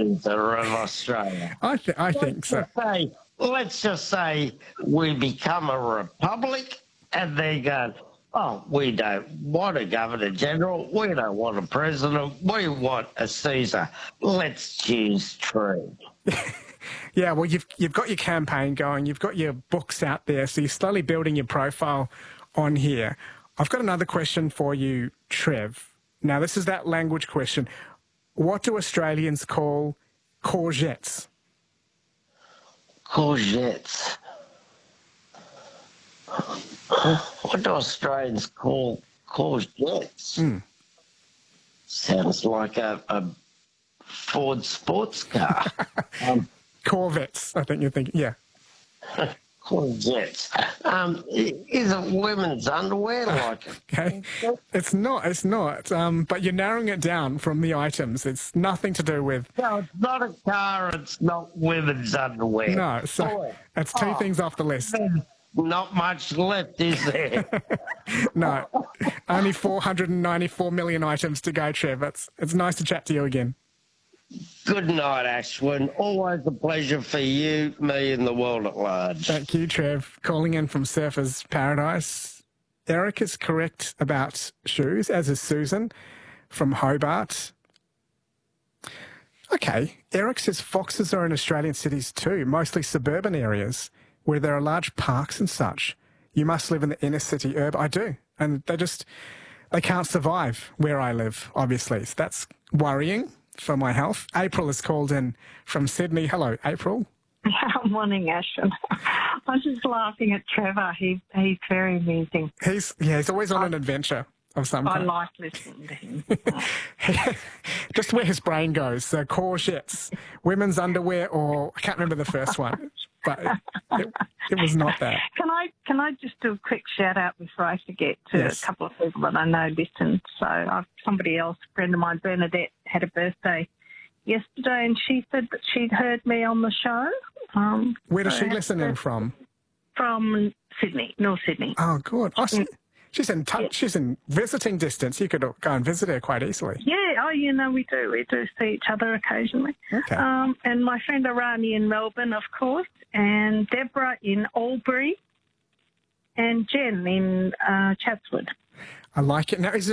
Caesar of Australia. I think so. Let's just say we become a republic and they go, oh, we don't want a Governor General, we don't want a president, we want a Caesar. Let's choose True. Yeah, well, you've got your campaign going, you've got your books out there, so you're slowly building your profile on here. I've got another question for you, Trev. Now, this is that language question. What do Australians call courgettes? Courgettes. What do Australians call courgettes? Sounds like a Ford sports car. Corvettes, I think you're thinking, yeah. Courgettes. Is it women's underwear? Okay. It's not. But you're narrowing it down from the items. It's nothing to do with... No, it's not a car. It's not women's underwear. No, so that's two things off the list. Not much left, is there? No. Only 494 million items to go, Trev. It's nice to chat to you again. Good night, Ashwin. Always a pleasure for you, me, and the world at large. Thank you, Trev. Calling in from Surfers Paradise. Eric is correct about shoes, as is Susan from Hobart. Okay, Eric says foxes are in Australian cities too, mostly suburban areas where there are large parks and such. You must live in the inner city urban. I do. And they can't survive where I live, obviously. So that's worrying for my health. April is called in from Sydney. Hello, April. Morning, Ashton. I was just laughing at Trevor. He's very amusing. He's always on an adventure of some kind. I like listening to him. Just where his brain goes. So courgettes, women's underwear, or I can't remember the first one, but it was not that. Can I just do a quick shout out before I forget to a couple of people that I know listen. So somebody else, a friend of mine, Bernadette, had a birthday yesterday, and she said that she'd heard me on the show. Where does she listen in from? From Sydney, North Sydney. Oh, good. Oh, she's in touch. Yeah. She's in visiting distance. You could go and visit her quite easily. Yeah. Oh, we do. We do see each other occasionally. Okay. And my friend Arani in Melbourne, of course, and Deborah in Albury, and Jen in Chatswood. I like it. Now, is